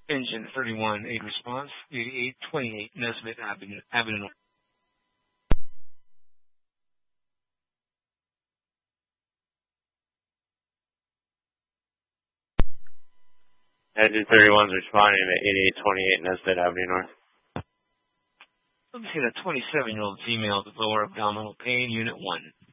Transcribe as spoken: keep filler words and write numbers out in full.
Engine thirty-one, eight response, eighty-eight twenty-eight Nesbitt Avenue. Avenue. Engine thirty-one's responding to eighty-eight twenty-eight Nesbitt Avenue North. Let me see that twenty-seven-year-old female with lower abdominal pain, Unit one.